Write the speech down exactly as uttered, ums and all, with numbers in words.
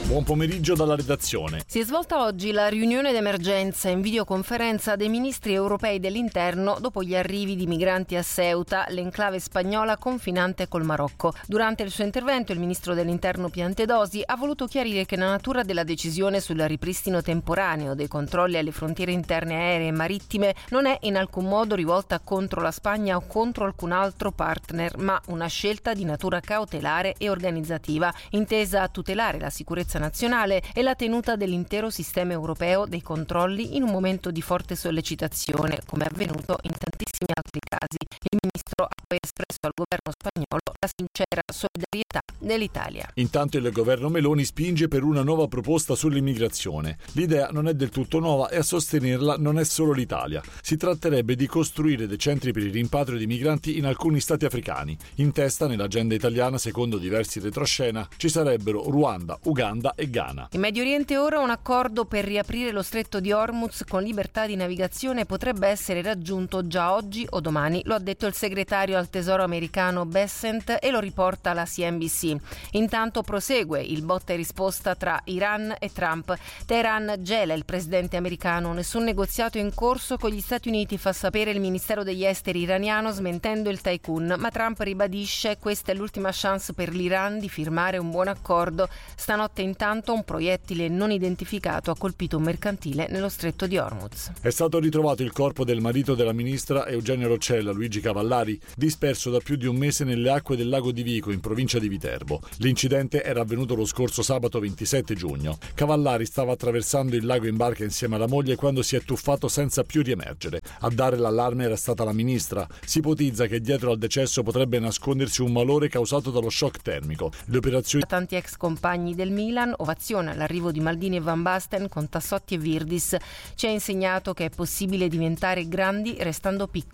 Buon pomeriggio dalla redazione. Si è svolta oggi la riunione d'emergenza in videoconferenza dei ministri europei dell'interno dopo gli arrivi di migranti a Ceuta, l'enclave spagnola confinante col Marocco. Durante il suo intervento il ministro dell'interno Piantedosi ha voluto chiarire che la natura della decisione sul ripristino temporaneo dei controlli alle frontiere interne aeree e marittime non è in alcun modo rivolta contro la Spagna o contro alcun altro partner, ma una scelta di natura cautelare e organizzativa, intesa a tutelare la sicurezza nazionale e la tenuta dell'intero sistema europeo dei controlli in un momento di forte sollecitazione, come è avvenuto in tantissimi altri casi. Il ministro ha poi espresso al governo spagnolo la sincera solidarietà dell'Italia. Intanto il governo Meloni spinge per una nuova proposta sull'immigrazione. L'idea non è del tutto nuova e a sostenerla non è solo l'Italia. Si tratterebbe di costruire dei centri per il rimpatrio di migranti in alcuni stati africani. In testa, nell'agenda italiana, secondo diversi retroscena, ci sarebbero Ruanda, Uganda e Ghana. In Medio Oriente ora un accordo per riaprire lo stretto di Hormuz con libertà di navigazione potrebbe essere raggiunto già oggi o domani, lo ha detto il segretario al Tesoro americano Bessent e lo riporta la C N B C. Intanto prosegue il botta e risposta tra Iran e Trump. Teheran gela il presidente americano, nessun negoziato in corso con gli Stati Uniti, fa sapere il Ministero degli Esteri iraniano smentendo il tycoon, ma Trump ribadisce questa è l'ultima chance per l'Iran di firmare un buon accordo. Stanotte intanto un proiettile non identificato ha colpito un mercantile nello stretto di Hormuz. È stato ritrovato il corpo del marito della ministra Eugenia Roccella, Luigi Cavallari, disperso da più di un mese nelle acque del lago di Vico in provincia di Viterbo. L'incidente era avvenuto lo scorso sabato ventisette giugno. Cavallari stava attraversando il lago in barca insieme alla moglie quando si è tuffato senza più riemergere. A dare l'allarme era stata la ministra. Si ipotizza che dietro al decesso potrebbe nascondersi un malore causato dallo shock termico. Le operazioni... Tanti ex compagni del Milan, ovazione all'arrivo di Maldini e Van Basten con Tassotti e Virdis. Ci ha insegnato che è possibile diventare grandi restando piccoli.